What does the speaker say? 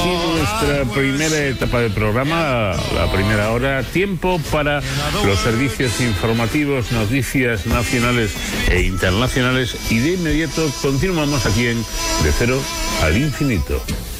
aquí nuestra primera etapa del programa, la primera hora, tiempo para los servicios informativos, noticias nacionales e internacionales, y de inmediato continuamos aquí en De Cero al Infinito.